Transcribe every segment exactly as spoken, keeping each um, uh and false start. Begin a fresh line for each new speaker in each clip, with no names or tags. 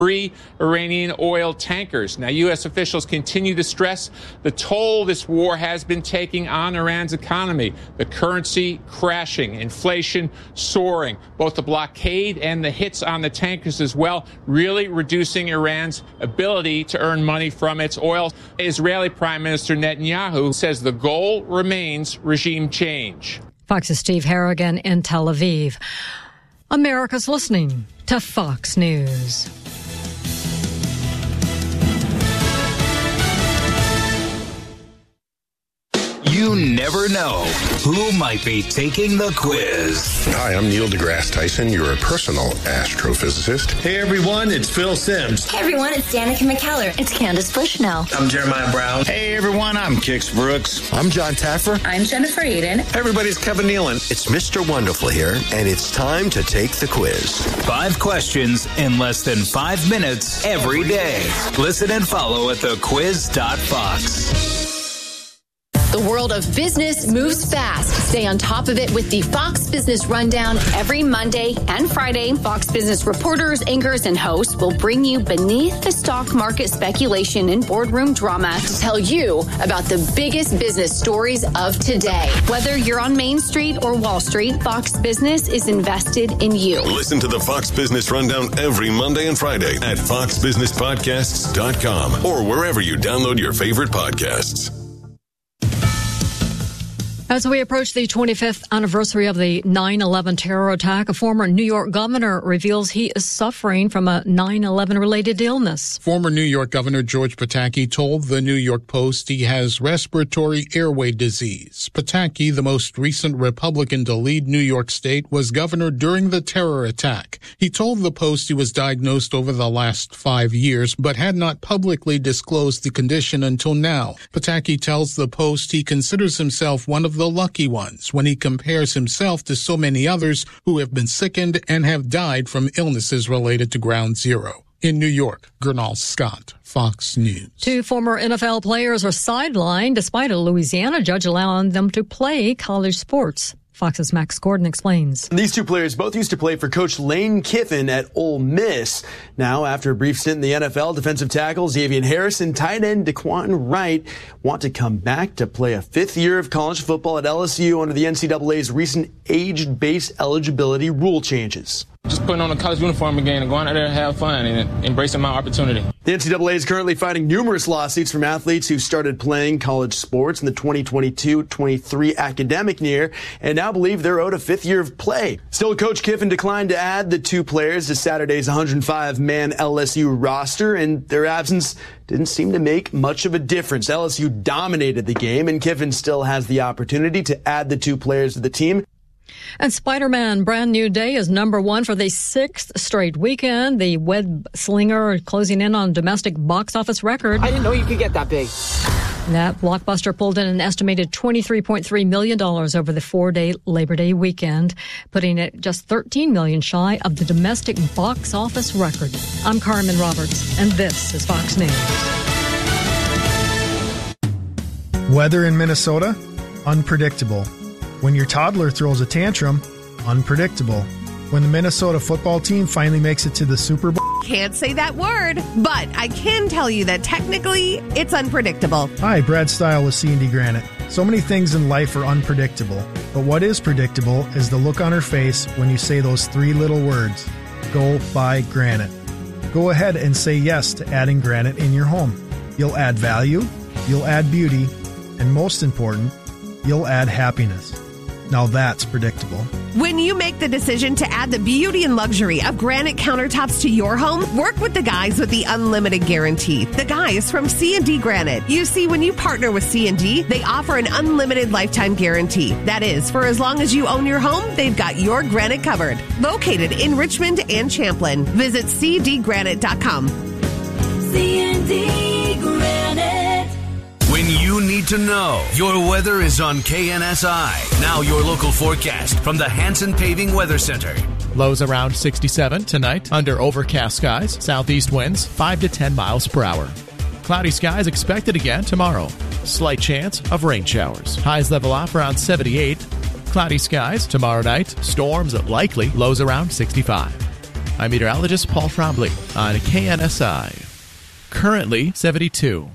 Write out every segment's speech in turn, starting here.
three Iranian oil tankers. Now, U S officials continue to stress the toll this war has been taking on Iran's economy. The currency crashing, inflation soaring, both the blockade and the hits on the tankers as well, really reducing Iran's ability to earn money from its oil. Israeli Prime Minister Netanyahu says the goal remains regime change.
Fox's Steve Harrigan in Tel Aviv. America's listening to Fox News.
You never know who might be taking the quiz.
Hi, I'm Neil deGrasse Tyson, your personal astrophysicist.
Hey everyone, it's Phil Simms.
Hey everyone, it's Danica McKellar. It's Candace Bushnell.
I'm Jeremiah Brown.
Hey everyone, I'm Kix Brooks.
I'm John Taffer.
I'm Jennifer Eden.
Everybody's Kevin Nealon.
It's Mister Wonderful here, and it's time to take the quiz.
Five questions in less than five minutes every day. Listen and follow at the quiz dot fox.
The world of business moves fast. Stay on top of it with the Fox Business Rundown every Monday and Friday. Fox Business reporters, anchors, and hosts will bring you beneath the stock market speculation and boardroom drama to tell you about the biggest business stories of today. Whether you're on Main Street or Wall Street, Fox Business is invested in you.
Listen to the Fox Business Rundown every Monday and Friday at fox business podcasts dot com or wherever you download your favorite podcasts.
As we approach the twenty-fifth anniversary of the nine eleven terror attack, a former New York governor reveals he is suffering from a nine eleven related illness.
Former New York Governor George Pataki told the New York Post he has respiratory airway disease. Pataki, the most recent Republican to lead New York State, was governor during the terror attack. He told the Post he was diagnosed over the last five years, but had not publicly disclosed the condition until now. Pataki tells the Post he considers himself one of the lucky ones when he compares himself to so many others who have been sickened and have died from illnesses related to Ground Zero. In New York, Gernal Scott, Fox News.
Two former N F L players are sidelined despite a Louisiana judge allowing them to play college sports. Fox's Max Gordon explains.
These two players both used to play for Coach Lane Kiffin at Ole Miss. Now, after a brief stint in the N F L, defensive tackle Xavier Harris and tight end Daquan Wright want to come back to play a fifth year of college football at L S U under the N C double A's recent age-based eligibility rule changes.
Just putting on a college uniform again and going out there and have fun and embracing my opportunity.
The N C double A is currently fighting numerous lawsuits from athletes who started playing college sports in the twenty twenty-two twenty-three academic year and now believe they're owed a fifth year of play. Still, Coach Kiffin declined to add the two players to Saturday's one hundred five man L S U roster, and their absence didn't seem to make much of a difference. L S U dominated the game, and Kiffin still has the opportunity to add the two players to the team.
And Spider-Man Brand New Day is number one for the sixth straight weekend. The web slinger closing in on domestic box office record.
I didn't know you could get that big.
That blockbuster pulled in an estimated twenty-three point three million dollars over the four-day Labor Day weekend, putting it just thirteen million dollars shy of the domestic box office record. I'm Carmen Roberts, and this is Fox News.
Weather in Minnesota? Unpredictable. When your toddler throws a tantrum, unpredictable. When the Minnesota football team finally makes it to the Super Bowl.
Can't say that word, but I can tell you that technically it's unpredictable.
Hi, Brad Stile with C and D Granite. So many things in life are unpredictable, but what is predictable is the look on her face when you say those three little words, go buy granite. Go ahead and say yes to adding granite in your home. You'll add value, you'll add beauty, and most important, you'll add happiness. Now that's predictable.
When you make the decision to add the beauty and luxury of granite countertops to your home, work with the guys with the unlimited guarantee. The guys from C and D Granite. You see, when you partner with C and D, they offer an unlimited lifetime guarantee. That is, for as long as you own your home, they've got your granite covered. Located in Richmond and Champlin. Visit c d granite dot com.
C and D Granite.
When you need to know, your weather is on K N S I. Now your local forecast from the Hanson Paving Weather Center.
Lows around sixty-seven tonight under overcast skies. Southeast winds five to ten miles per hour. Cloudy skies expected again tomorrow. Slight chance of rain showers. Highs level off around seventy-eight. Cloudy skies tomorrow night. Storms likely. Lows around sixty-five. I'm meteorologist Paul Trombley on K N S I. Currently seventy-two.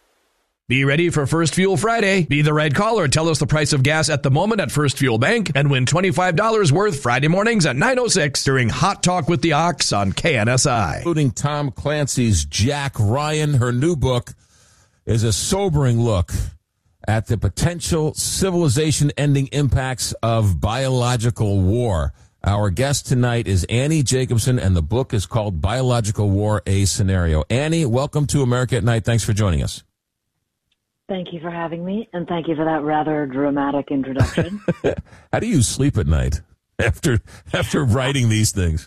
Be ready for First Fuel Friday. Be the right caller. Tell us the price of gas at the moment at First Fuel Bank and win twenty-five dollars worth Friday mornings at nine oh six during Hot Talk with the Ox on K N S I.
Including Tom Clancy's Jack Ryan. Her new book is a sobering look at the potential civilization-ending impacts of biological war. Our guest tonight is Annie Jacobson, and the book is called Biological War, A Scenario. Annie, welcome to America at Night. Thanks for joining us.
Thank you for having me, and thank you for that rather dramatic introduction.
How do you sleep at night after after writing these things?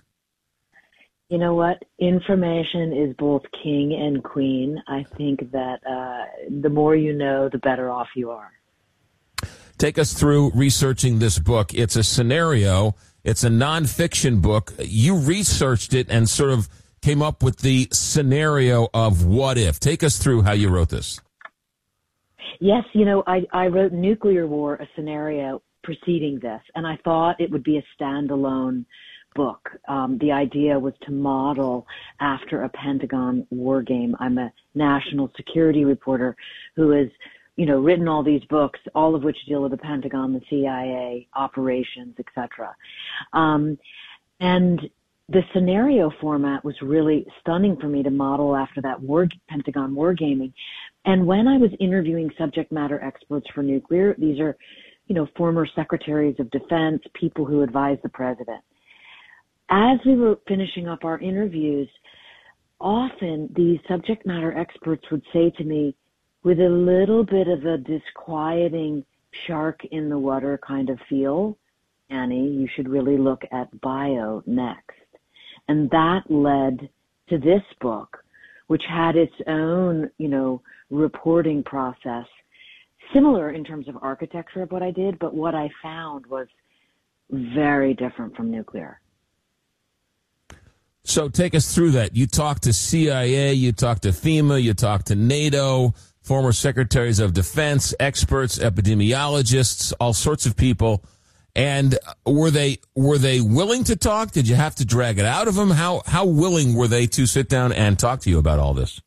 You know what? Information is both king and queen. I think that uh, the more you know, the better off you are.
Take us through researching this book. It's a scenario. It's a nonfiction book. You researched it and sort of came up with the scenario of what if. Take us through how you wrote this.
Yes, you know, I, I wrote Nuclear War, a scenario preceding this, and I thought it would be a standalone book. Um, the idea was to model after a Pentagon war game. I'm a national security reporter who has, you know, written all these books, all of which deal with the Pentagon, the C I A, operations, et cetera. Um, and the scenario format was really stunning for me to model after that war, Pentagon wargaming. And when I was interviewing subject matter experts for nuclear, these are, you know, former secretaries of defense, people who advise the president. As we were finishing up our interviews, often these subject matter experts would say to me, with a little bit of a disquieting shark in the water kind of feel, Annie, you should really look at bio next. And that led to this book, which had its own, you know, reporting process, similar in terms of architecture of what I did, but what I found was very different from nuclear.
So take us through that. You talked to C I A, you talked to FEMA, you talked to NATO, former secretaries of defense, experts, epidemiologists, all sorts of people. And were they were they willing to talk? Did you have to drag it out of them? How how willing were they to sit down and talk to you about all this?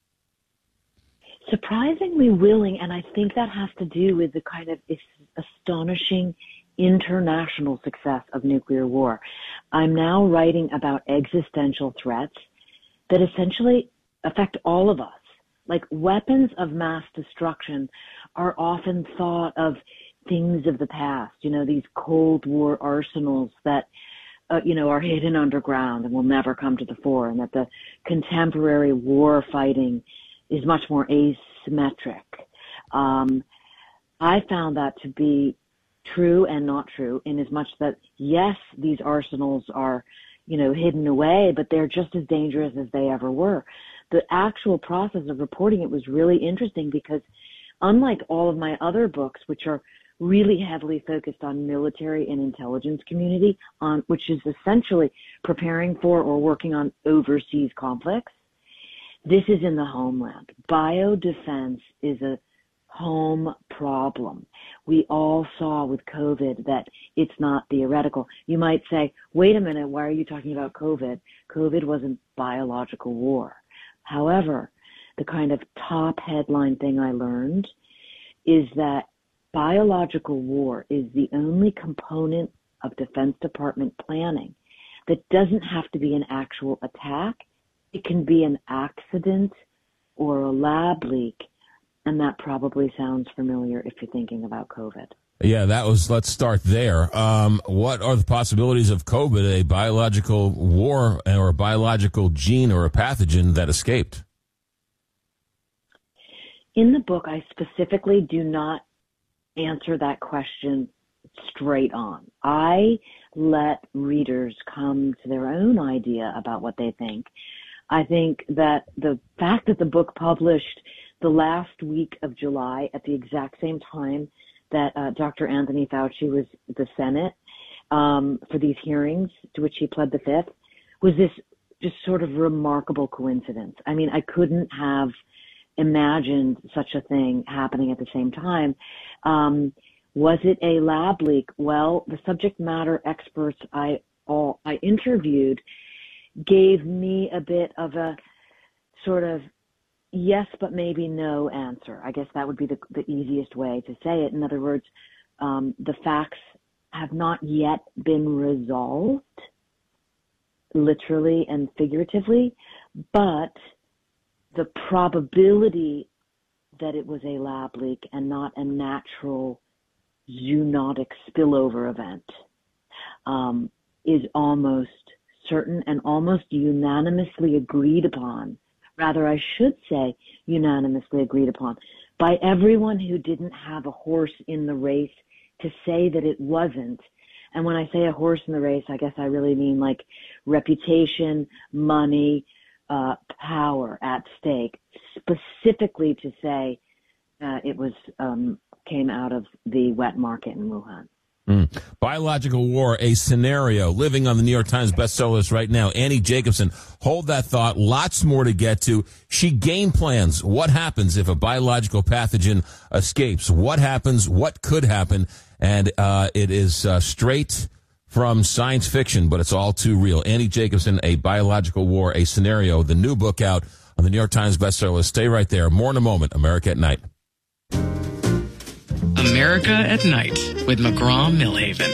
Surprisingly willing, and I think that has to do with the kind of astonishing international success of nuclear war. I'm now writing about existential threats that essentially affect all of us. Like weapons of mass destruction are often thought of things of the past, you know, these Cold War arsenals that, uh, you know, are hidden underground and will never come to the fore, and that the contemporary war fighting is much more asymmetric. Um, I found that to be true and not true, in as much that, yes, these arsenals are, you know, hidden away, but they're just as dangerous as they ever were. The actual process of reporting it was really interesting because, unlike all of my other books, which are really heavily focused on military and intelligence community, on which is essentially preparing for or working on overseas conflicts, this is in the homeland. Biodefense is a home problem. We all saw with COVID that it's not theoretical. You might say, wait a minute, why are you talking about COVID? COVID wasn't biological war. However, the kind of top headline thing I learned is that biological war is the only component of Defense Department planning that doesn't have to be an actual attack. It can be an accident or a lab leak, and that probably sounds familiar if you're thinking about COVID.
Yeah, that was, let's start there. Um, what are the possibilities of COVID, a biological war or a biological gene or a pathogen that escaped?
In the book, I specifically do not answer that question straight on. I let readers come to their own idea about what they think. I think that the fact that the book published the last week of July at the exact same time that uh, Doctor Anthony Fauci was at the Senate um, for these hearings to which he pled the fifth was this just sort of remarkable coincidence. I mean, I couldn't have imagined such a thing happening at the same time. Um, was it a lab leak? Well, the subject matter experts I all I interviewed gave me a bit of a sort of yes, but maybe no answer. I guess that would be the, the easiest way to say it. In other words, um, the facts have not yet been resolved, literally and figuratively, but the probability that it was a lab leak and not a natural zoonotic spillover event um, is almost certain and almost unanimously agreed upon. Rather, I should say unanimously agreed upon by everyone who didn't have a horse in the race to say that it wasn't. And when I say a horse in the race, I guess I really mean like reputation, money, uh, power at stake, specifically to say uh, it was um, came out of the wet market in Wuhan.
Mm. Biological war, a scenario, living on the New York Times bestseller list right now. Annie Jacobsen, hold that thought. Lots more to get to. She game plans. What happens if a biological pathogen escapes? What happens? What could happen? And uh, it is uh, straight from science fiction, but it's all too real. Annie Jacobsen, A Biological War, a Scenario, the new book out on the New York Times bestseller list. Stay right there. More in a moment. America at Night.
America at Night with McGraw-Millhaven.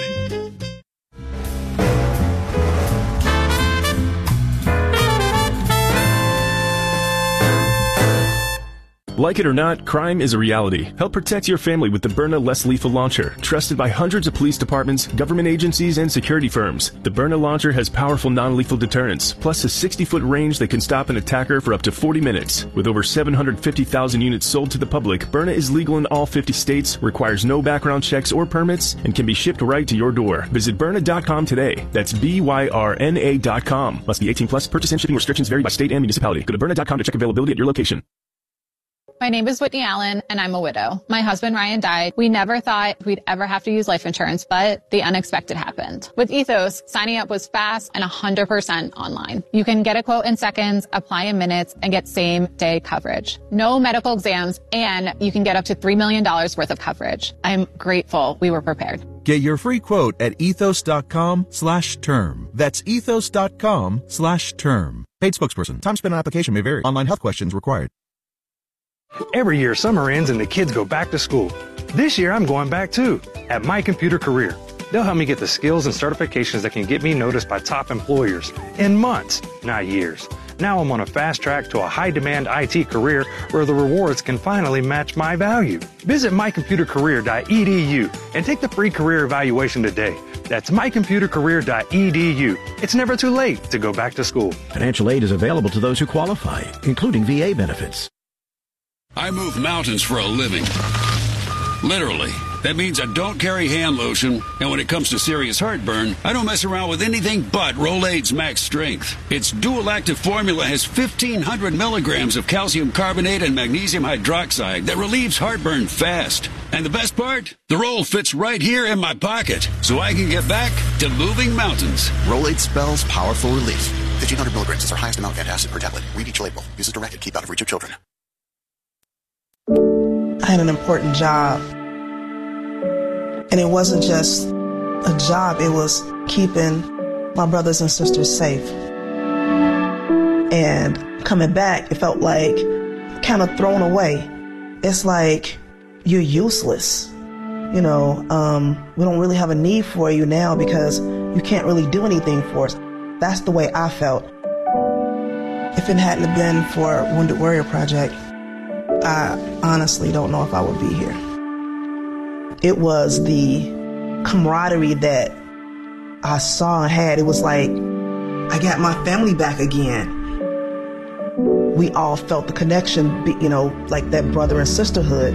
Like it or not, crime is a reality. Help protect your family with the Byrna Less Lethal Launcher. Trusted by hundreds of police departments, government agencies, and security firms. The Byrna Launcher has powerful non-lethal deterrence, plus a sixty-foot range that can stop an attacker for up to forty minutes. With over seven hundred fifty thousand units sold to the public, Byrna is legal in all fifty states, requires no background checks or permits, and can be shipped right to your door. Visit Byrna dot com today. That's B Y R N A dot com. Must be eighteen plus. Purchase and shipping restrictions vary by state and municipality. Go to Byrna dot com to check availability at your location.
My name is Whitney Allen, and I'm a widow. My husband, Ryan, died. We never thought we'd ever have to use life insurance, but the unexpected happened. With Ethos, signing up was fast and one hundred percent online. You can get a quote in seconds, apply in minutes, and get same-day coverage. No medical exams, and you can get up to three million dollars worth of coverage. I'm grateful we were prepared.
Get your free quote at ethos dot com slash term. That's ethos dot com slash term. Paid spokesperson. Time spent on application may vary. Online health questions required.
Every year, summer ends and the kids go back to school. This year, I'm going back too, at My Computer Career. They'll help me get the skills and certifications that can get me noticed by top employers in months, not years. Now I'm on a fast track to a high-demand I T career where the rewards can finally match my value. Visit my computer career dot e d u and take the free career evaluation today. That's my computer career dot e d u. It's never too late to go back to school.
Financial aid is available to those who qualify, including V A benefits.
I move mountains for a living. Literally. That means I don't carry hand lotion, and when it comes to serious heartburn, I don't mess around with anything but Rolaids Max Strength. Its dual-active formula has fifteen hundred milligrams of calcium carbonate and magnesium hydroxide that relieves heartburn fast. And the best part? The roll fits right here in my pocket, so I can get back to moving mountains.
Rolaids spells powerful relief. fifteen hundred milligrams is our highest amount of antacid per tablet. Read each label. Use as directed. Keep out of reach of children.
I had an important job, and it wasn't just a job, it was keeping my brothers and sisters safe. And coming back, it felt like kind of thrown away. It's like you're useless. You know, um, we don't really have a need for you now because you can't really do anything for us. That's the way I felt. If it hadn't been for Wounded Warrior Project, I honestly don't know if I would be here. It was the camaraderie that I saw and had. It was like, I got my family back again. We all felt the connection, you know, like that brother and sisterhood.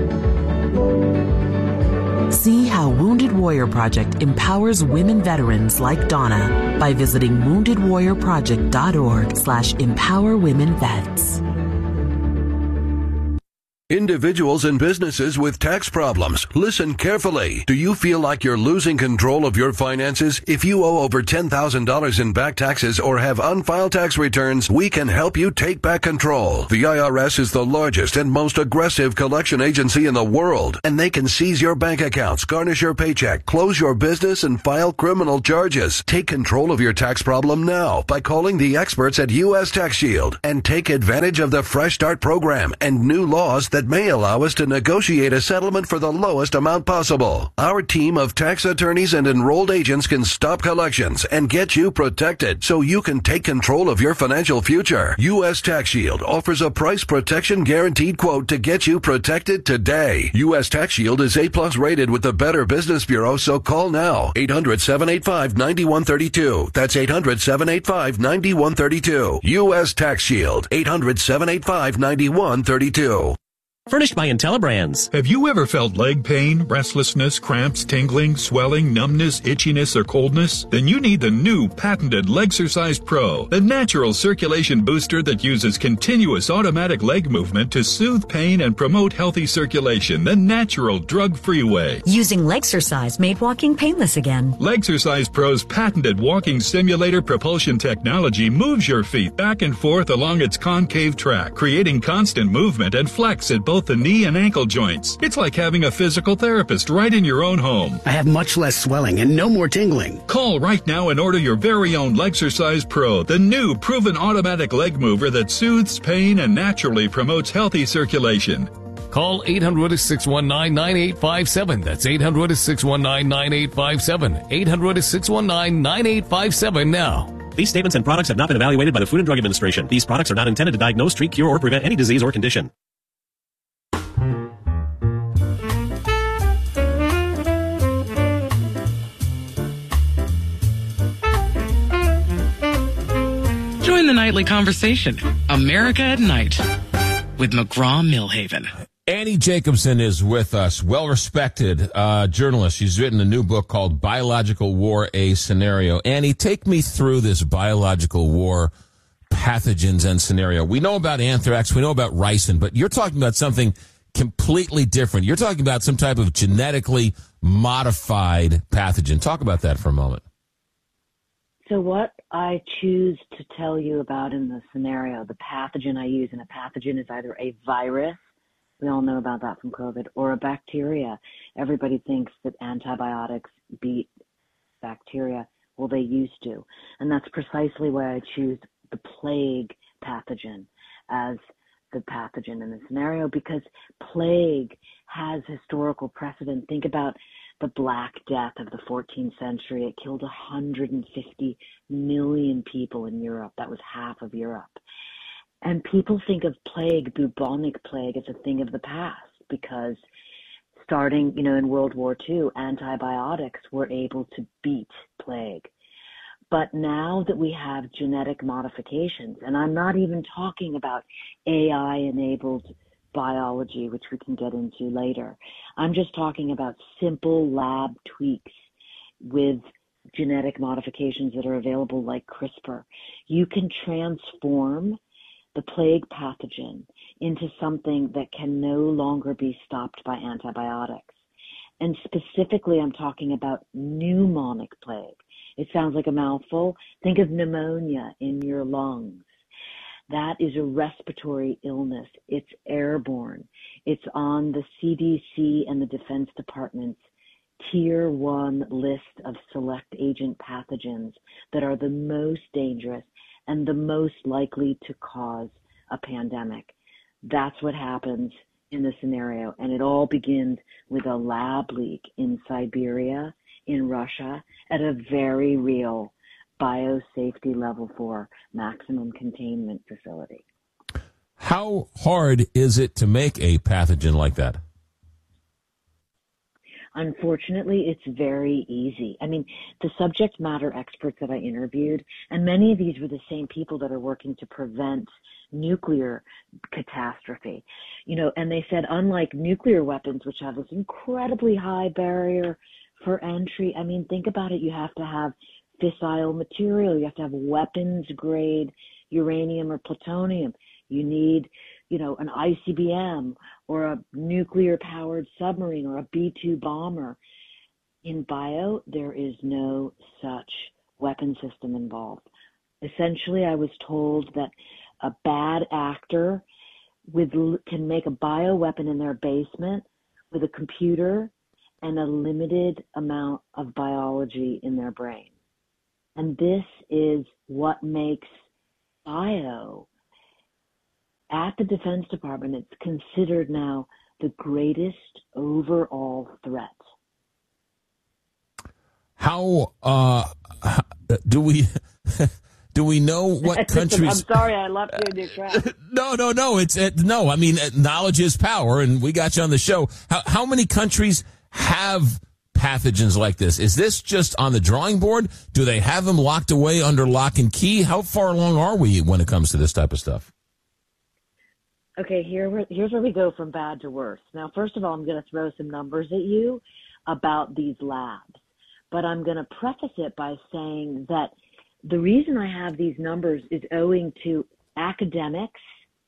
See how Wounded Warrior Project empowers women veterans like Donna by visiting wounded warrior project dot org slash empower women vets.
Individuals and businesses with tax problems, listen carefully. Do you feel like you're losing control of your finances? If you owe over ten thousand dollars in back taxes or have unfiled tax returns, we can help you take back control. The I R S is the largest and most aggressive collection agency in the world, and they can seize your bank accounts, garnish your paycheck, close your business, and file criminal charges. Take control of your tax problem now by calling the experts at U S Tax Shield and take advantage of the Fresh Start program and new laws that may allow us to negotiate a settlement for the lowest amount possible. Our team of tax attorneys and enrolled agents can stop collections and get you protected so you can take control of your financial future. U S Tax Shield offers a price protection guaranteed quote to get you protected today. U S Tax Shield is A plus rated with the Better Business Bureau, so call now. eight hundred, seven eight five, nine one three two. That's eight hundred, seven eight five, nine one three two. U S Tax Shield. eight hundred, seven eight five, nine one three two.
Furnished by IntelliBrands.
Have you ever felt leg pain, restlessness, cramps, tingling, swelling, numbness, itchiness, or coldness? Then you need the new patented Legsercise Pro, the natural circulation booster that uses continuous automatic leg movement to soothe pain and promote healthy circulation the natural drug-free way.
Using Legsercise made walking painless again.
Legsercise Pro's patented walking simulator propulsion technology moves your feet back and forth along its concave track, creating constant movement and flex at both the knee and ankle joints. It's like having a physical therapist right in your own home.
I have much less swelling and no more tingling.
Call right now and order your very own Legsercise Pro, the new proven automatic leg mover that soothes pain and naturally promotes healthy circulation.
Call eight hundred, six one nine, nine eight five seven. That's eight hundred, six one nine, nine eight five seven. eight hundred, six one nine, nine eight five seven now.
These statements and products have not been evaluated by the Food and Drug Administration. These products are not intended to diagnose, treat, cure, or prevent any disease or condition.
Join the nightly conversation, America at Night, with McGraw-Milhaven.
Annie Jacobson is with us, well-respected uh, journalist. She's written a new book called Biological War, A Scenario. Annie, take me through this biological war pathogens and scenario. We know about anthrax, we know about ricin, but you're talking about something completely different. You're talking about some type of genetically modified pathogen. Talk about that for a moment.
So what I choose to tell you about in the scenario, the pathogen I use, and a pathogen is either a virus, we all know about that from COVID, or a bacteria. Everybody thinks that antibiotics beat bacteria. Well, they used to. And that's precisely why I choose the plague pathogen as the pathogen in the scenario, because plague has historical precedent. Think about the Black Death of the fourteenth century. It killed one hundred fifty million people in Europe. That was half of Europe. And people think of plague, bubonic plague, as a thing of the past because starting, you know, in World War Two, antibiotics were able to beat plague. But now that we have genetic modifications, and I'm not even talking about A I-enabled biology, which we can get into later. I'm just talking about simple lab tweaks with genetic modifications that are available like CRISPR. You can transform the plague pathogen into something that can no longer be stopped by antibiotics. And specifically, I'm talking about pneumonic plague. It sounds like a mouthful. Think of pneumonia in your lungs. That is a respiratory illness. It's airborne. It's on the C D C and the Defense Department's tier one list of select agent pathogens that are the most dangerous and the most likely to cause a pandemic. That's what happens in the scenario. And it all begins with a lab leak in Siberia, in Russia, at a very real biosafety level four maximum containment facility.
How hard is it to make a pathogen like that?
Unfortunately, it's very easy. I mean, the subject matter experts that I interviewed, and many of these were the same people that are working to prevent nuclear catastrophe, you know, and they said, unlike nuclear weapons, which have this incredibly high barrier for entry, I mean, think about it. You have to have fissile material. You have to have weapons grade uranium or plutonium. You need you know, an I C B M or a nuclear-powered submarine or a B two bomber. In bio, there is no such weapon system involved. Essentially, I was told that a bad actor with can make a bioweapon in their basement with a computer and a limited amount of biology in their brain. And this is what makes bio, at the Defense Department, it's considered now the greatest overall threat.
How uh, do we do we know what countries?
I'm sorry, I left you in your trap.
no, no, no. It's uh, no. I mean, uh, knowledge is power, and we got you on the show. How how many countries have pathogens like this? Is this just on the drawing board? Do they have them locked away under lock and key? How far along are we when it comes to this type of stuff?
Okay, here here's where we go from bad to worse. Now, first of all, I'm going to throw some numbers at you about these labs. But I'm going to preface it by saying that the reason I have these numbers is owing to academics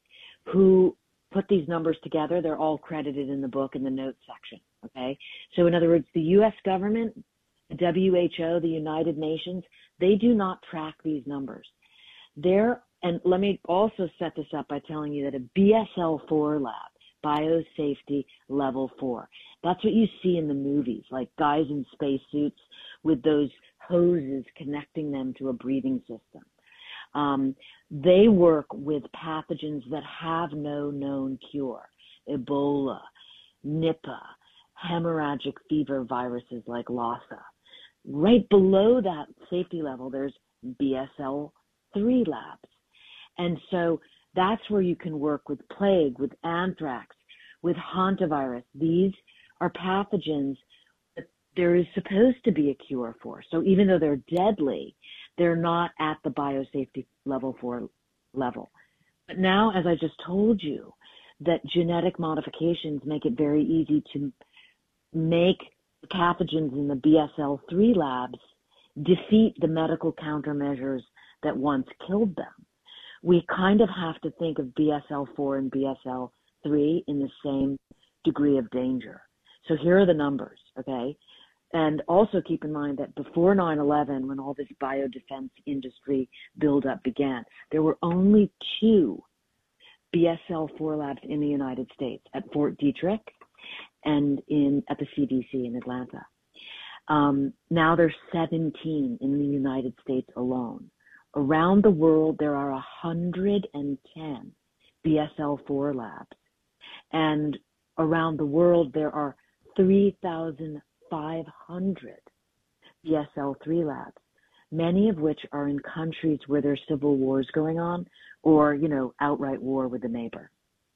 who put these numbers together. They're all credited in the book in the notes section, okay? So in other words, the U S government, the W H O, the United Nations, they do not track these numbers. They're, and let me also set this up by telling you that a B S L four lab, biosafety level four, that's what you see in the movies, like guys in spacesuits with those hoses connecting them to a breathing system. Um, they work with pathogens that have no known cure. Ebola, Nipah, hemorrhagic fever viruses like Lassa. Right below that safety level, there's B S L three labs. And so that's where you can work with plague, with anthrax, with hantavirus. These are pathogens that there is supposed to be a cure for. So even though they're deadly, they're not at the biosafety level four level. But now, as I just told you, that genetic modifications make it very easy to make the pathogens in the B S L three labs defeat the medical countermeasures that once killed them. We kind of have to think of B S L four and B S L three in the same degree of danger. So here are the numbers, okay? And also keep in mind that before nine eleven, when all this biodefense industry buildup began, there were only two B S L four labs in the United States, at Fort Detrick and in at the C D C in Atlanta. Um, now there's seventeen in the United States alone. Around the world, there are one hundred ten B S L four labs. And around the world, there are three thousand five hundred B S L three labs, many of which are in countries where there's civil wars going on or, you know, outright war with a neighbor.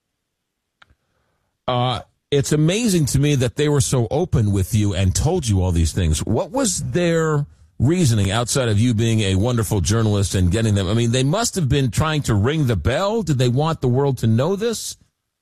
Uh, it's amazing to me that they were so open with you and told you all these things. What was their reasoning outside of you being a wonderful journalist and getting them? I mean, they must have been trying to ring the bell. Did they want the world to know this?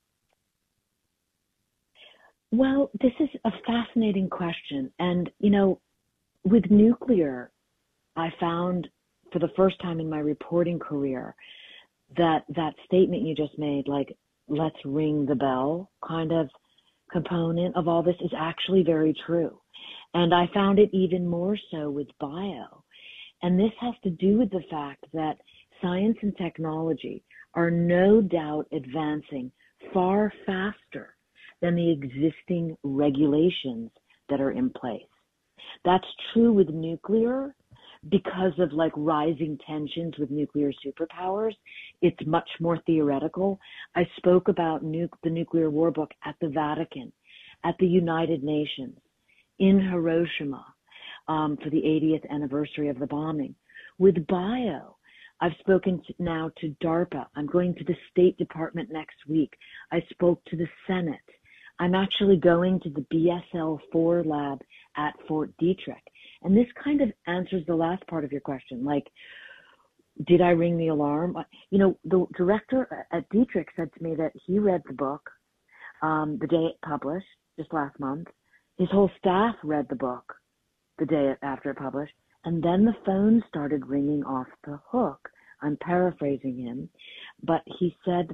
Well, this is a fascinating question. And, you know, with nuclear, I found for the first time in my reporting career that that statement you just made, like, let's ring the bell kind of component of all this is actually very true. And I found it even more so with bio. And this has to do with the fact that science and technology are no doubt advancing far faster than the existing regulations that are in place. That's true with nuclear because of like rising tensions with nuclear superpowers. It's much more theoretical. I spoke about nu- the nuclear war book at the Vatican, at the United Nations, in Hiroshima um, for the eightieth anniversary of the bombing. With bio, I've spoken to, now to DARPA. I'm going to the State Department next week. I spoke to the Senate. I'm actually going to the B S L four lab at Fort Detrick. And this kind of answers the last part of your question. Like, did I ring the alarm? You know, the director at Detrick said to me that he read the book um, the day it published, just last month. His whole staff read the book the day after it published. And then the phone started ringing off the hook. I'm paraphrasing him. But he said that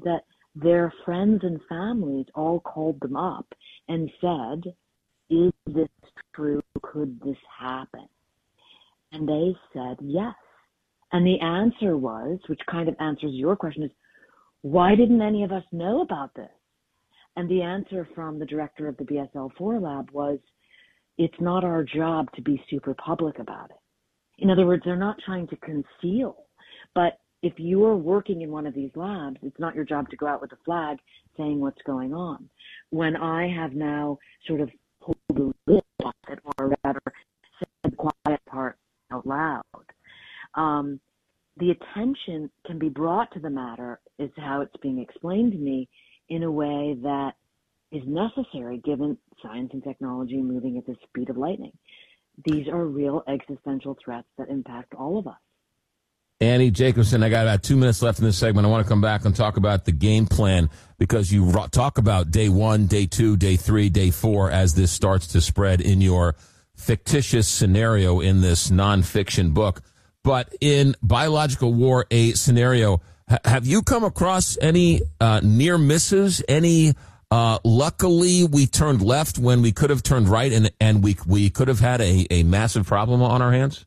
their friends and families all called them up and said, is this true? Could this happen? And they said yes. And the answer was, which kind of answers your question, is why didn't any of us know about this? And the answer from the director of the B S L four lab was, it's not our job to be super public about it. In other words, they're not trying to conceal. But if you are working in one of these labs, it's not your job to go out with a flag saying what's going on. When I have now sort of pulled the lid off it, or rather said the quiet part out loud, um, the attention can be brought to the matter, is how it's being explained to me, in a way that is necessary given science and technology moving at the speed of lightning. These are real existential threats that impact all of us.
Annie Jacobsen, I got about two minutes left in this segment. I want to come back and talk about the game plan, because you talk about day one, day two, day three, day four as this starts to spread in your fictitious scenario in this nonfiction book. But in Biological War, a scenario, ha- have you come across any uh, near misses, any Uh, luckily, we turned left when we could have turned right, and and we we could have had a, a massive problem on our hands?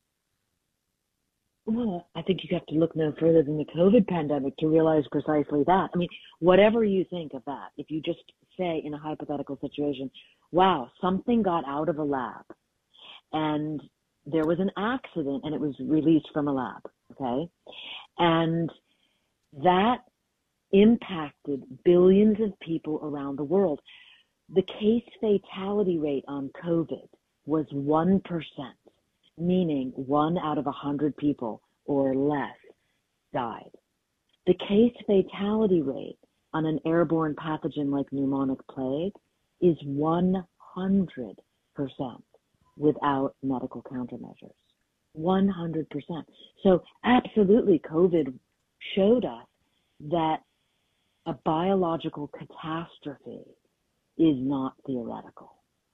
Well, I think you have to look no further than the COVID pandemic to realize precisely that. I mean, whatever you think of that, if you just say in a hypothetical situation, wow, something got out of a lab and there was an accident and it was released from a lab, okay? And that impacted billions of people around the world. The case fatality rate on COVID was one percent, meaning one out of one hundred people or less died. The case fatality rate on an airborne pathogen like pneumonic plague is one hundred percent without medical countermeasures. one hundred percent. So absolutely, COVID showed us that a biological catastrophe is not theoretical.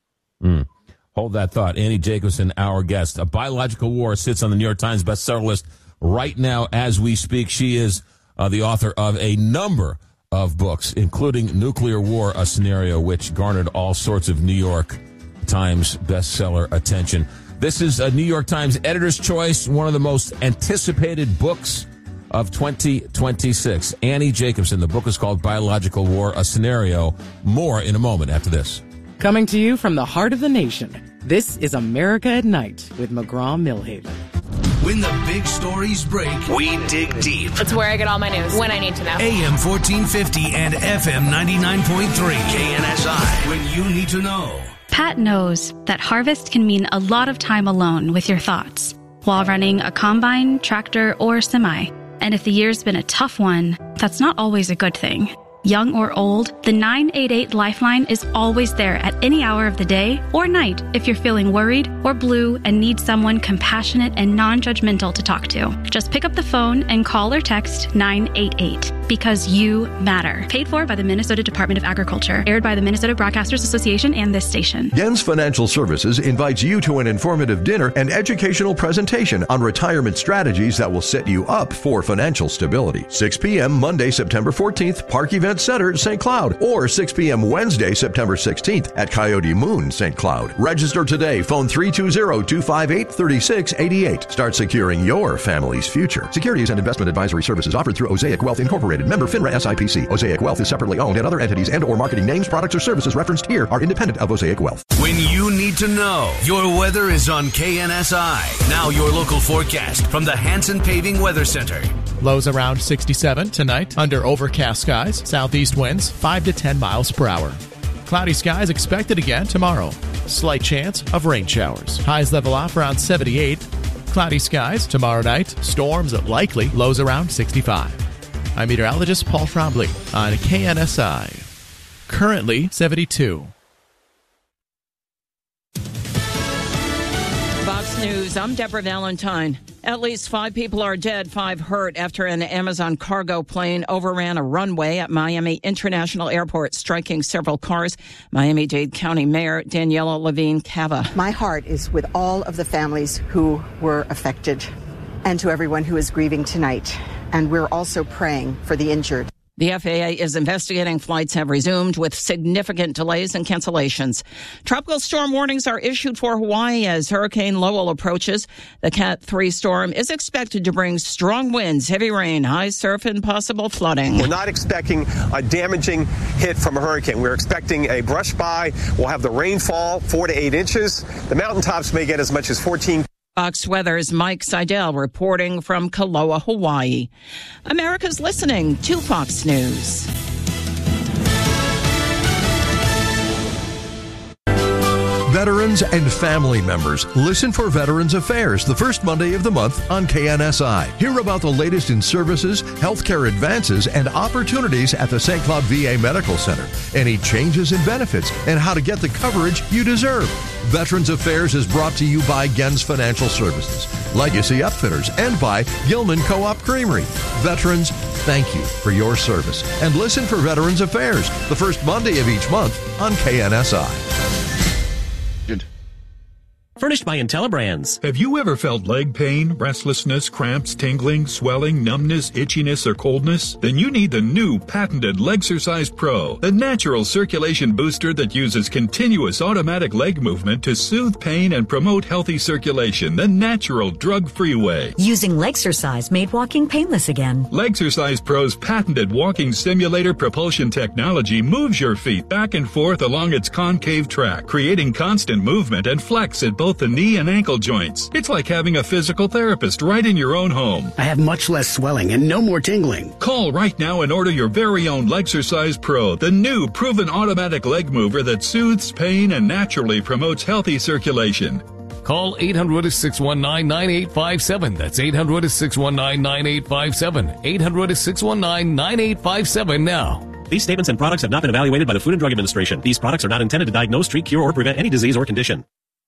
Mm. Hold that thought. Annie Jacobsen, our guest. A Biological War sits on the New York Times bestseller list right now as we speak. She is uh, the author of a number of books, including Nuclear War, a Scenario, which garnered all sorts of New York Times bestseller attention. This is a New York Times Editor's Choice, one of the most anticipated books of twenty twenty-six. Annie Jacobsen. The book is called Biological War, a Scenario. More in a moment after this.
Coming to you from the heart of the nation, this is America at Night with McGraw-Milhaven.
When the big stories break, we dig deep.
It's where I get all my news, when I need to know.
A M fourteen fifty and F M ninety-nine point three. K N S I. When you need to know.
Pat knows that harvest can mean a lot of time alone with your thoughts while running a combine, tractor, or semi. And if the year's been a tough one, that's not always a good thing. Young or old, the nine eight eight Lifeline is always there at any hour of the day or night if you're feeling worried or blue and need someone compassionate and non-judgmental to talk to. Just pick up the phone and call or text nine eight eight, because you matter. Paid for by the Minnesota Department of Agriculture. Aired by the Minnesota Broadcasters Association and this station.
Gens Financial Services invites you to an informative dinner and educational presentation on retirement strategies that will set you up for financial stability. six p.m. Monday, September fourteenth, Park Event Center, Saint Cloud, or six p.m. Wednesday, September sixteenth at Coyote Moon, Saint Cloud. Register today. Phone three two zero, two five eight, three six eight eight. Start securing your family's future. Securities and investment advisory services offered through Osaic Wealth Incorporated. Member FINRA S I P C. Osaic Wealth is separately owned, and other entities and or marketing names, products, or services referenced here are independent of Osaic Wealth.
When you need to know, your weather is on K N S I. Now your local forecast from the Hanson Paving Weather Center.
Lows around sixty-seven tonight under overcast skies. Southeast winds five to ten miles per hour. Cloudy skies expected again tomorrow. Slight chance of rain showers. Highs level off around seventy-eight. Cloudy skies tomorrow night. Storms likely. Lows around sixty-five. I'm meteorologist Paul Trombley on K N S I. Currently seventy-two.
Fox News, I'm Deborah Valentine. At least five people are dead, five hurt after an Amazon cargo plane overran a runway at Miami International Airport, striking several cars. Miami-Dade County Mayor Daniela Levine Cava.
My heart is with all of the families who were affected and to everyone who is grieving tonight. And we're also praying for the injured.
The F A A is investigating. Flights have resumed with significant delays and cancellations. Tropical storm warnings are issued for Hawaii as Hurricane Lowell approaches. The Cat three storm is expected to bring strong winds, heavy rain, high surf, and possible flooding.
We're not expecting a damaging hit from a hurricane. We're expecting a brush by. We'll have the rainfall, four to eight inches. The mountaintops may get as much as fourteen.
Fox Weather's Mike Seidel reporting from Kaloa, Hawaii. America's listening to Fox News.
Veterans and family members, listen for Veterans Affairs the first Monday of the month on K N S I. Hear about the latest in services, healthcare advances, and opportunities at the Saint Cloud V A Medical Center. Any changes in benefits and how to get the coverage you deserve. Veterans Affairs is brought to you by Gens Financial Services, Legacy Upfitters, and by Gilman Co-op Creamery. Veterans, thank you for your service. And listen for Veterans Affairs the first Monday of each month on K N S I.
Furnished by IntelliBrands.
Have you ever felt leg pain, restlessness, cramps, tingling, swelling, numbness, itchiness, or coldness? Then you need the new patented Legsercise Pro, the natural circulation booster that uses continuous automatic leg movement to soothe pain and promote healthy circulation the natural drug-free way.
Using Legsercise made walking painless again.
Legsercise Pro's patented walking simulator propulsion technology moves your feet back and forth along its concave track, creating constant movement and flex at both both the knee and ankle joints. It's like having a physical therapist right in your own home.
I have much less swelling and no more tingling.
Call right now and order your very own Legsercise Pro, the new proven automatic leg mover that soothes pain and naturally promotes healthy circulation.
Call eight hundred, six one nine, nine eight five seven. That's eight hundred, six one nine, nine eight five seven. eight hundred, six one nine, nine eight five seven now.
These statements and products have not been evaluated by the Food and Drug Administration. These products are not intended to diagnose, treat, cure, or prevent any disease or condition.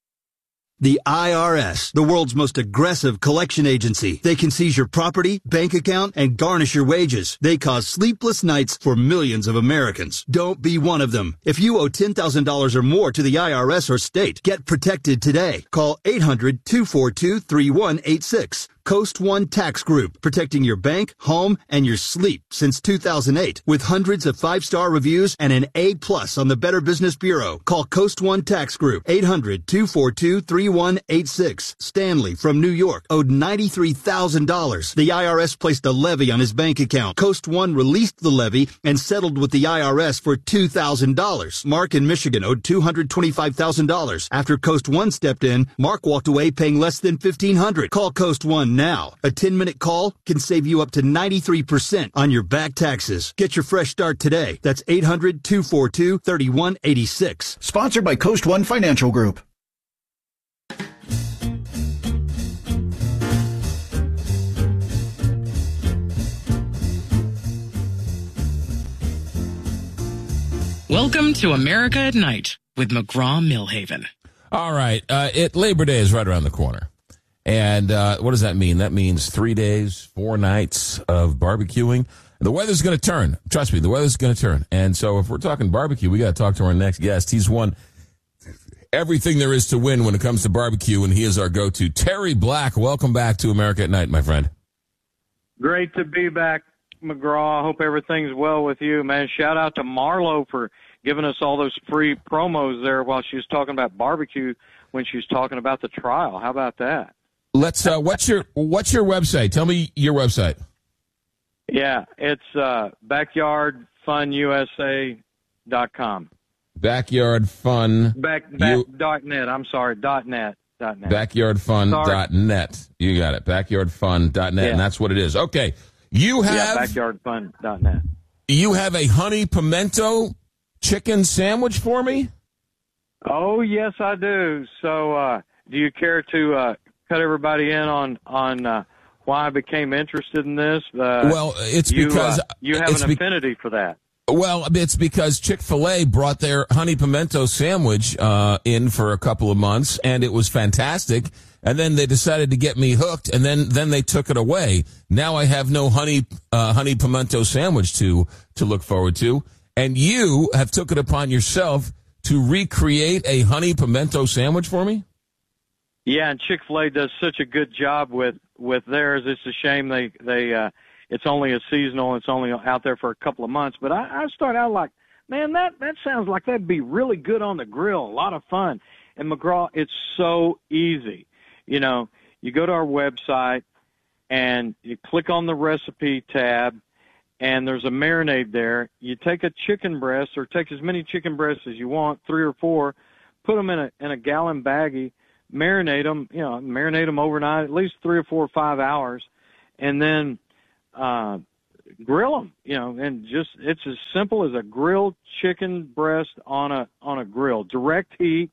The I R S, the world's most aggressive collection agency. They can seize your property, bank account, and garnish your wages. They cause sleepless nights for millions of Americans. Don't be one of them. If you owe ten thousand dollars or more to the I R S or state, get protected today. Call eight hundred, two four two, three one eight six. Coast One Tax Group, protecting your bank, home, and your sleep since two thousand eight. With hundreds of five-star reviews and an A plus on the Better Business Bureau. Call Coast One Tax Group, eight hundred, two four two, three one eight six. Stanley from New York owed ninety-three thousand dollars. The I R S placed a levy on his bank account. Coast One released the levy and settled with the I R S for two thousand dollars. Mark in Michigan owed two hundred twenty-five thousand dollars. After Coast One stepped in, Mark walked away paying less than fifteen hundred dollars. Call Coast One now. A ten-minute call can save you up to ninety-three percent on your back taxes. Get your fresh start today. That's eight hundred, two four two, three one eight six.
Sponsored by Coast One Financial Group.
Welcome to America at Night with McGraw-Millhaven.
All right. Uh, it Labor Day is right around the corner. And uh, what does that mean? That means three days, four nights of barbecuing. The weather's going to turn. Trust me, the weather's going to turn. And so if we're talking barbecue, we got to talk to our next guest. He's won everything there is to win when it comes to barbecue, and he is our go-to. Terry Black, welcome back to America at Night, my friend.
Great to be back, McGraw. I hope everything's well with you, man. Shout out to Marlo for giving us all those free promos there while she was talking about barbecue when she was talking about the trial. How about that?
Let's. Uh, what's your What's your website? Tell me your website.
Yeah, it's uh, backyard fun u s a dot com.
Backyard Fun.
Back, back you, dot net. I'm sorry. Dot net. Dot net.
Backyard Fun dot net. You got it. Backyard Fun dot net, yeah. And that's what it is. Okay, you have
yeah, backyard fun dot net.
You have a honey pimento chicken sandwich for me?
Oh yes, I do. So, uh, do you care to? Uh, cut everybody in on on uh, why I became interested in this. Uh,
well, it's
you,
because
uh, you have an be- affinity for that.
Well, it's because Chick-fil-A brought their honey pimento sandwich uh, in for a couple of months, and it was fantastic. And then they decided to get me hooked, and then then they took it away. Now I have no honey uh, honey pimento sandwich to to look forward to. And you have took it upon yourself to recreate a honey pimento sandwich for me?
Yeah, and Chick-fil-A does such a good job with, with theirs. It's a shame they they uh, it's only a seasonal, it's only out there for a couple of months. But I, I started out like, man, that, that sounds like that'd be really good on the grill, a lot of fun. And McGraw, it's so easy. You know, you go to our website and you click on the recipe tab, and there's a marinade there. You take a chicken breast, or take as many chicken breasts as you want, three or four, put them in a in a gallon baggie, marinate them, you know, marinate them overnight, at least three or four or five hours, and then uh, grill them. You know, and just it's as simple as a grilled chicken breast on a on a grill, direct heat,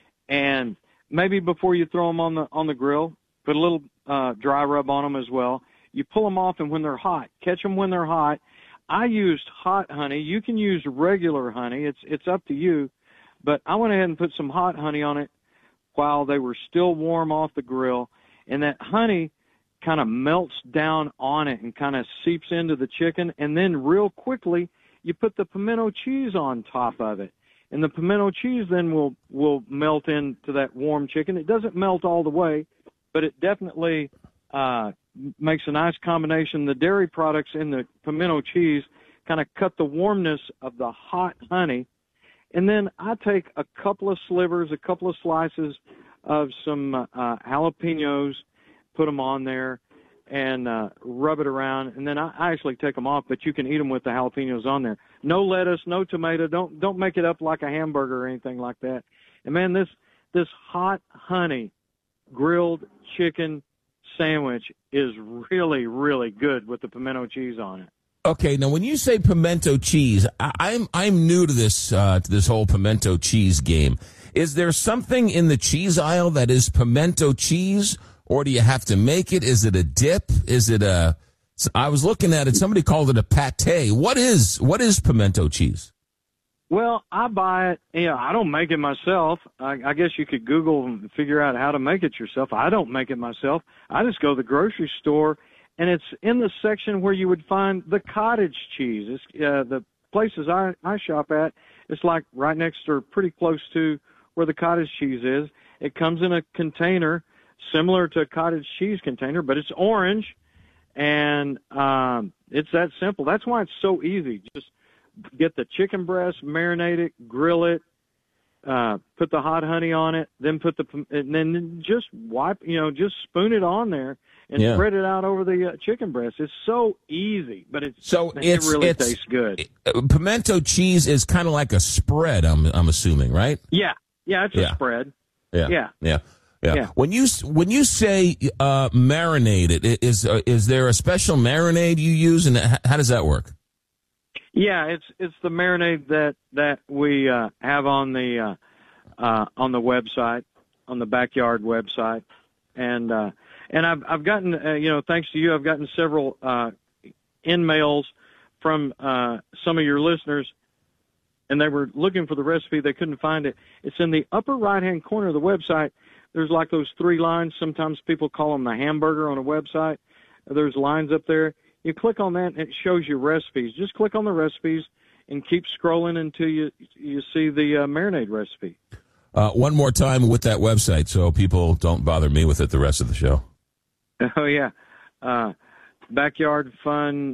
and maybe before you throw them on the on the grill, put a little uh, dry rub on them as well. You pull them off, and when they're hot, catch them when they're hot. I used hot honey. You can use regular honey. It's it's up to you. But I went ahead and put some hot honey on it while they were still warm off the grill. And that honey kind of melts down on it and kind of seeps into the chicken. And then real quickly, you put the pimento cheese on top of it. And the pimento cheese then will, will melt into that warm chicken. It doesn't melt all the way, but it definitely uh, makes a nice combination. The dairy products in the pimento cheese kind of cut the warmness of the hot honey. And then I take a couple of slivers, a couple of slices of some uh, jalapenos, put them on there, and uh, rub it around. And then I, I actually take them off, but you can eat them with the jalapenos on there. No lettuce, no tomato. Don't don't make it up like a hamburger or anything like that. And man, this this hot honey grilled chicken sandwich is really, really good with the pimento cheese on it.
Okay, now when you say pimento cheese, I, I'm I'm new to this uh, to this whole pimento cheese game. Is there something in the cheese aisle that is pimento cheese, or do you have to make it? Is it a dip? Is it a? I was looking at it. Somebody called it a pate. What is what is pimento cheese?
Well, I buy it. You know, I don't make it myself. I, I guess you could Google and figure out how to make it yourself. I don't make it myself. I just go to the grocery store. And it's in the section where you would find the cottage cheese. It's, uh, the places I, I shop at, it's like right next or pretty close to where the cottage cheese is. It comes in a container similar to a cottage cheese container, but it's orange, and um, it's that simple. That's why it's so easy. Just get the chicken breast, marinate it, grill it, uh, put the hot honey on it, then put the, and then just wipe, you know, just spoon it on there. And yeah. spread it out over the uh, chicken breast. It's so easy, but it's
so
it
it's,
really
it's,
tastes good.
It, pimento cheese is kind of like a spread. I'm I'm assuming, right?
Yeah, yeah, it's
yeah.
a spread.
Yeah,
yeah,
yeah, yeah.
yeah.
When you when you say uh, marinate it, is uh, is there a special marinade you use, and how does that work?
Yeah, it's it's the marinade that that we uh, have on the uh, uh, on the website, on the Backyard website, and. Uh, And I've I've gotten uh, you know thanks to you I've gotten several uh, in mails from uh, some of your listeners, and they were looking for the recipe. They couldn't find it. It's in the upper right hand corner of the website. There's like those three lines. Sometimes people call them the hamburger on a website. There's lines up there. You click on that and it shows you recipes. Just click on the recipes and keep scrolling until you you see the uh, marinade recipe.
Uh, one more time with that website so people don't bother me with it the rest of the show.
Oh, yeah. Uh, backyard fun,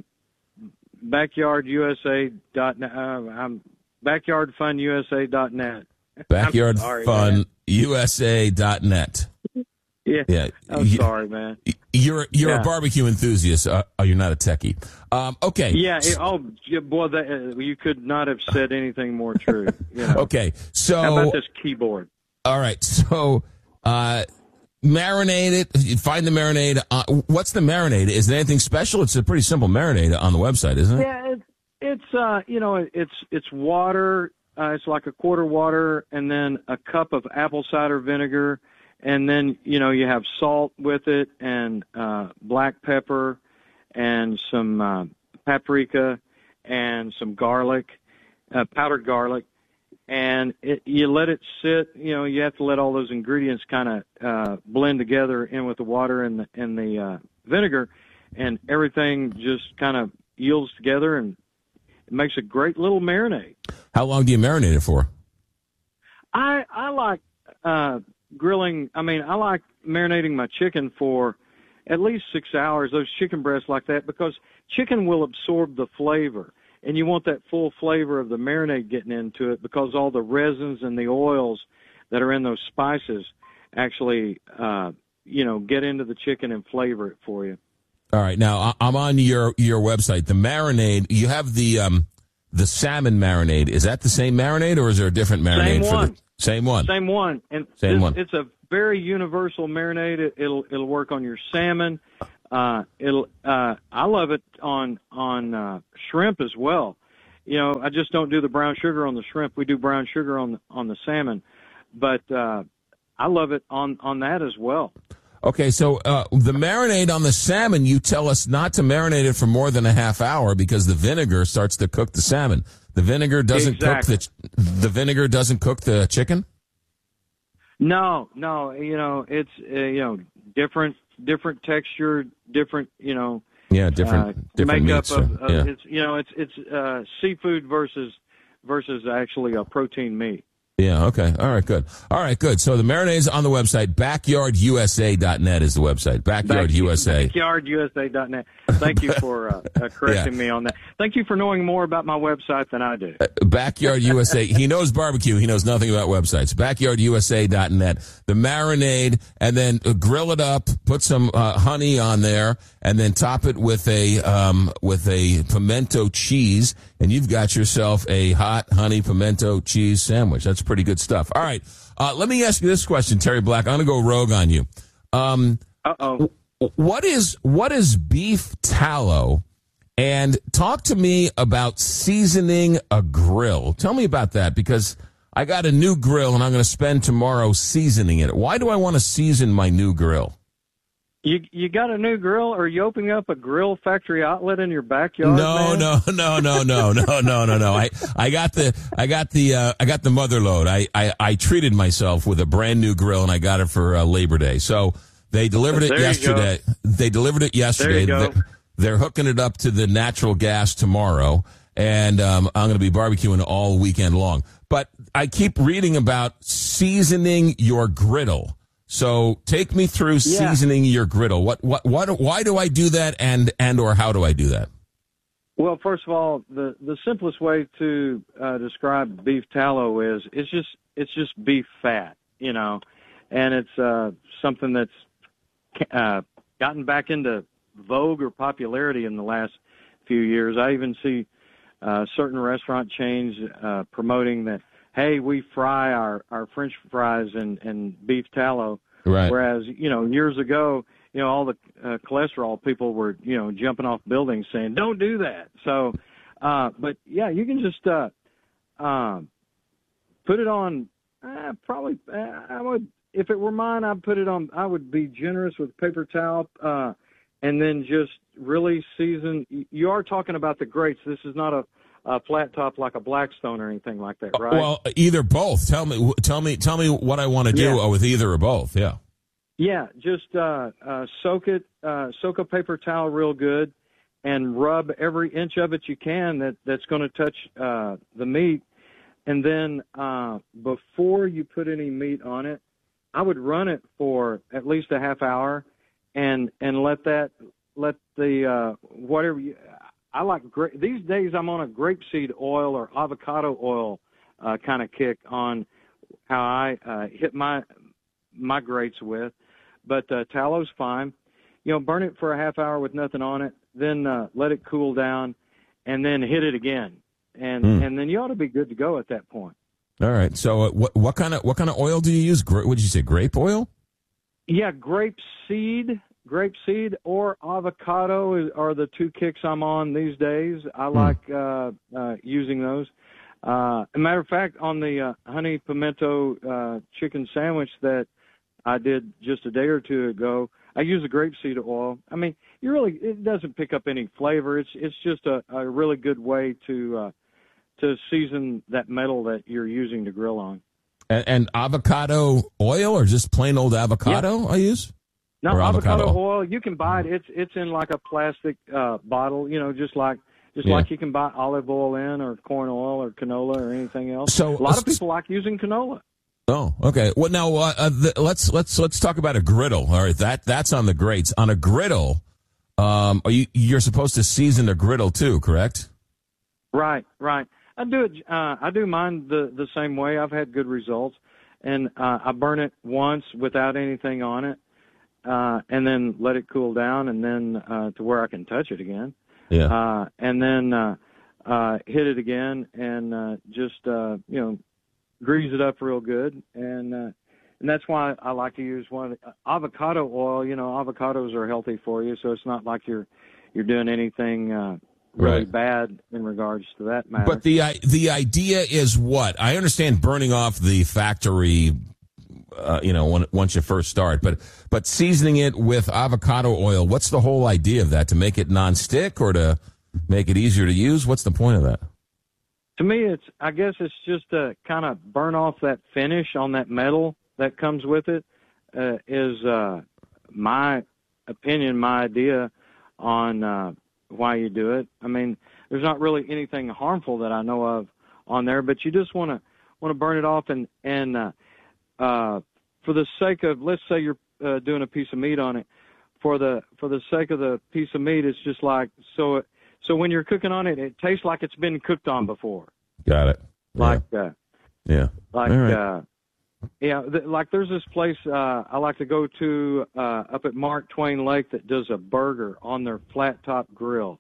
backyard U S A dot net. Uh, I'm backyard fun U S A dot net.
backyard fun U S A dot net.
Yeah.
Yeah.
I'm
you,
sorry, man.
You're you're
yeah.
a barbecue enthusiast. Uh, oh, you're not a techie. Um, okay.
Yeah. It, oh, boy, that, uh, you could not have said anything more true. You know?
Okay. So
how about this keyboard?
All right. So, uh, marinate it. Find the marinade. Uh, what's the marinade? Is it anything special? It's a pretty simple marinade on the website, isn't it?
Yeah, it's, it's uh, you know, it's it's water. Uh, it's like a quarter water, and then a cup of apple cider vinegar, and then you know you have salt with it, and uh, black pepper, and some uh, paprika, and some garlic, uh, powdered garlic. And it, you let it sit, you know, you have to let all those ingredients kind of uh, blend together in with the water and the, and the uh, vinegar, and everything just kind of yields together, and it makes a great little marinade.
How long do you marinate it for?
I, I like uh, grilling, I mean, I like marinating my chicken for, at least six hours, those chicken breasts like that, because chicken will absorb the flavor. And you want that full flavor of the marinade getting into it, because all the resins and the oils that are in those spices actually, uh, you know, get into the chicken and flavor it for you.
All right. Now, I'm on your, your website. The marinade, you have the um, the salmon marinade. Is that the same marinade, or is there a different marinade?
Same
for
one.
the Same one.
Same one. And
Same
this,
one.
It's a very universal marinade. It, it'll it'll work on your salmon. Uh, it'll. Uh, I love it on on uh, shrimp as well. You know, I just don't do the brown sugar on the shrimp. We do brown sugar on the, on the salmon, but uh, I love it on on that as well.
Okay, so uh, the marinade on the salmon, you tell us not to marinate it for more than a half hour because the vinegar starts to cook the salmon. The vinegar doesn't
Exactly.
cook the the vinegar doesn't cook the chicken?
No, no, you know, it's uh, you know different different texture, different you know.
Yeah, different
uh,
different
makeup
meats.
of,
uh,
of
yeah.
it's you know it's it's uh, seafood versus versus actually a protein meat.
Yeah, okay. All right, good. All right, good. So the marinade's on the website. backyard u s a dot net is the website. Backyard U S A.
backyard U S A dot net. Thank you for uh, uh, correcting
Yeah.
me on that. Thank you for knowing more about my website than I do.
Backyard U S A. He knows barbecue. He knows nothing about websites. backyard u s a dot net. The marinade, and then uh, grill it up. Put some uh, honey on there, and then top it with a um, with a pimento cheese, and you've got yourself a hot honey pimento cheese sandwich. That's pretty good stuff. All right. Uh, let me ask you this question, Terry Black. I'm going to go rogue on you. Um,
Uh-oh.
What is what is beef tallow? And talk to me about seasoning a grill. Tell me about that, because I got a new grill and I'm going to spend tomorrow seasoning it. Why do I want to season my new grill?
You you got a new grill? Or are you opening up a grill factory outlet in your backyard?
No,
man?
no, no, no, no, no, no, no, no. I, I got the, I got the, uh, I got the mother load. I, I, I treated myself with a brand new grill, and I got it for uh, Labor Day. So they delivered it
There you
yesterday. They delivered it yesterday.
There you go.
They're, they're hooking it up to the natural gas tomorrow, and um, I'm going to be barbecuing all weekend long. But I keep reading about seasoning your griddle. So take me through
Yeah.
seasoning your griddle. What, what, what, why do I do that, and, and or how do I do that?
Well, first of all, the the simplest way to uh, describe beef tallow is it's just it's just beef fat, you know, and it's uh, something that's uh, gotten back into vogue or popularity in the last few years. I even see uh, certain restaurant chains uh, promoting that, hey, we fry our, our French fries in, in beef tallow.
Right.
Whereas, you know, years ago, you know, all the uh, cholesterol people were, you know, jumping off buildings saying, don't do that. So, uh, but yeah, you can just uh, uh, put it on, uh, probably, uh, I would, if it were mine, I'd put it on, I would be generous with paper towel, uh, and then just really season. You are talking about the grates. This is not a, a flat top like a Blackstone or anything like that, right?
Well, either both. Tell me, tell me, tell me what I want to do
Yeah.
with either or both. Yeah.
Yeah, just uh, uh, soak it, uh, soak a paper towel real good, and rub every inch of it you can that, that's going to touch uh, the meat. And then uh, before you put any meat on it, I would run it for at least a half hour, and and let that let the uh, whatever you. I like gra- these days. I'm on a grapeseed oil or avocado oil uh, kind of kick on how I uh, hit my my grates with. But uh, tallow's fine. You know, burn it for a half hour with nothing on it, then uh, let it cool down, and then hit it again, and
Mm.
and then you ought to be good to go at that point.
All right. So, uh, what what kind of what kind of oil do you use? Gra- what did you say? Grape oil?
Yeah, grape seed, grape seed or avocado is, are the two kicks I'm on these days. I like uh, uh, using those. Uh, as a matter of fact, on the uh, honey pimento uh, chicken sandwich that I did just a day or two ago, I use a grapeseed oil. I mean, you really it doesn't pick up any flavor. It's it's just a, a really good way to uh, to season that metal that you're using to grill on.
And, and avocado oil, or just plain old avocado? I use.
No,
Or
avocado,
avocado.
oil. You can buy it. It's it's in like a plastic uh, bottle. You know, just like just
Yeah.
like you can buy olive oil in, or corn oil, or canola, or anything else.
So-
a lot of people like using canola.
Oh, okay. Well, now uh, uh, the, let's let's let's talk about a griddle. All right, that that's on the grates. On a griddle, um, are you you're supposed to season a griddle too, correct?
Right, right. I do it. Uh, I do mine the the same way. I've had good results, and uh, I burn it once without anything on it, uh, and then let it cool down, and then uh, to where I can touch it again.
Yeah.
Uh, and then uh, uh, hit it again, and uh, just uh, you know. grease it up real good, and uh, and that's why I like to use one uh, avocado oil. You know, avocados are healthy for you, so it's not like you're you're doing anything uh, really
Right.
bad in regards to that matter.
But the i- the idea is what? I understand burning off the factory, uh, you know, when, once you first start, but but seasoning it with avocado oil. What's the whole idea of that? To make it nonstick or to make it easier to use? What's the point of that?
To me, it's I guess it's just to kind of burn off that finish on that metal that comes with it. Uh, is uh, my opinion, my idea on uh, why you do it. I mean, there's not really anything harmful that I know of on there, but you just want to want to burn it off, and and uh, uh, for the sake of, let's say you're uh, doing a piece of meat on it, for the for the sake of the piece of meat, it's just like so. It, So when you're cooking on it, it tastes like it's been cooked on before.
Got it.
Like, uh,
Yeah.
like,
All right.
uh, yeah, th- like there's this place uh, I like to go to uh, up at Mark Twain Lake that does a burger on their flat top grill.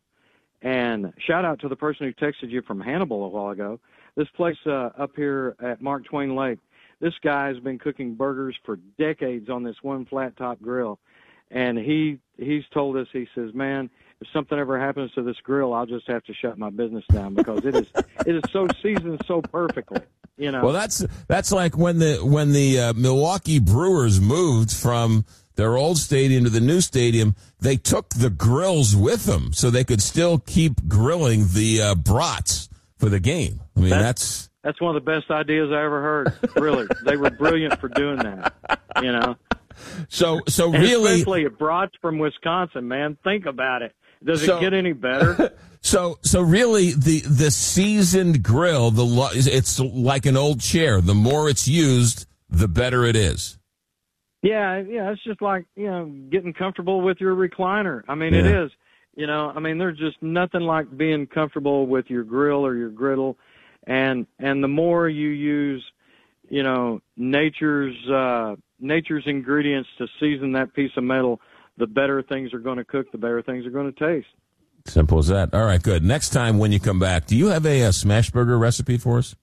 And shout out to the person who texted you from Hannibal a while ago. This place uh, up here at Mark Twain Lake, this guy has been cooking burgers for decades on this one flat top grill. And he he's told us, he says, man, if something ever happens to this grill, I'll just have to shut my business down because it is it is so seasoned so perfectly. You know.
Well, that's that's like when the when the uh, Milwaukee Brewers moved from their old stadium to the new stadium. They took the grills with them so they could still keep grilling the uh, brats for the game. I mean, that's
that's one of the best ideas I ever heard. Really, they were brilliant for doing that. You know.
So so
and
really,
especially a brats from Wisconsin, man. Think about it. Does
So-
it get any better?
So, so really, the the seasoned grill, the lo- it's like an old chair. The more it's used, the better it is.
Yeah, yeah. It's just like, you know, getting comfortable with your recliner. I mean, it
Yeah.
is. You know, I mean, there's just nothing like being comfortable with your grill or your griddle, and and the more you use, you know, nature's uh, nature's ingredients to season that piece of metal, the better things are going to cook, the better things are going to taste.
Simple as that. All right, good. Next time when you come back, do you have a, a smash burger recipe for us?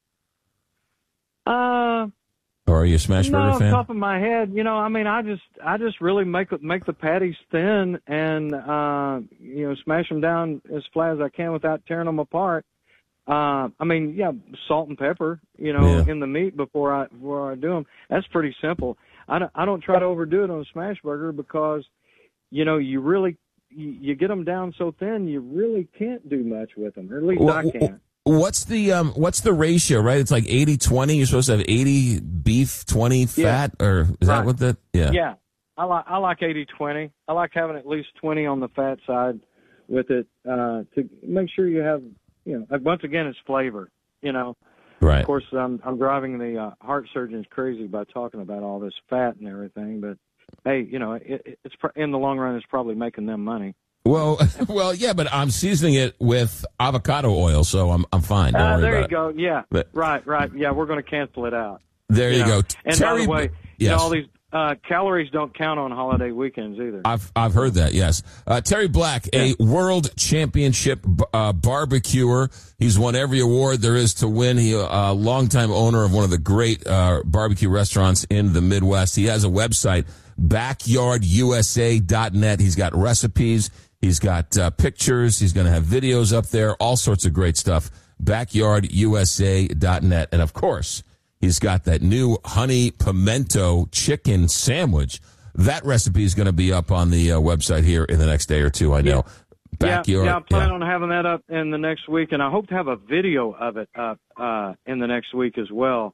Uh,
Or are you a smash
no,
burger
off the
fan?
top of my head, you know, I mean, I just, I just really make make the patties thin and, uh, you know, smash them down as flat as I can without tearing them apart. Uh, I mean, yeah, salt and pepper, you know,
Yeah.
in the meat before I before I do them. That's pretty simple. I don't, I don't try to overdo it on a smash burger because, you know, you really, you, you get them down so thin, you really can't do much with them. Or at least
Well,
I can't.
What's the um? What's the ratio? Right, it's like eighty twenty. You're supposed to have eighty beef, twenty fat, or is that
Right.
what that? Yeah.
Yeah. I like I like eighty twenty. I like having at least twenty on the fat side with it uh, to make sure you have, you know, like, once again, it's flavor, you know.
Right.
Of course, I'm, I'm driving the uh, heart surgeons crazy by talking about all this fat and everything, but hey, you know, it, it's pr- in the long run, it's probably making them money.
Well, well, yeah, but I'm seasoning it with avocado oil, so I'm I'm fine. Don't
Uh,
worry
there you
about
go. Yeah.
But-
right, right. Yeah, we're going to cancel it out.
it. There you,
know.
go.
And
Terry,
by the way, you know,
yes.
all these uh, calories don't count on holiday weekends either.
I've I've heard that. Yes, uh, Terry Black, a world championship uh, barbecuer. He's won every award there is to win. He a uh, longtime owner of one of the great uh, barbecue restaurants in the Midwest. He has a website, backyard u s a dot net. He's got recipes. He's got uh, pictures. He's going to have videos up there. All sorts of great stuff. backyard u s a dot net, and of course, he's got that new honey pimento chicken sandwich. That recipe is going to be up on the uh, website here in the next day or two, I know. Backyard.
Yeah, yeah, I plan on having that up in the next week, and I hope to have a video of it up uh, in the next week as well.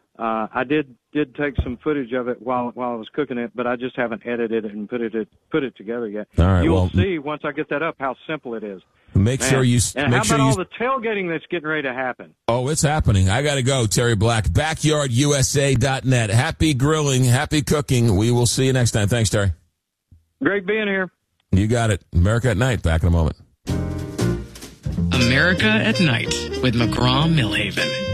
Uh, I did did take some footage of it while while I was cooking it, but I just haven't edited it and put it put it together yet.
All right,
You'll
well,
see once I get that up how simple it is.
Make
Man.
sure you
and
make
how
sure
about
you.
all the tailgating that's getting ready to happen?
Oh, it's happening. I got to go. Terry Black, backyard U S A dot net. Happy grilling, happy cooking. We will see you next time. Thanks, Terry.
Great being here.
You got it. America at Night. Back in a moment.
America at Night with McGraw Millhaven.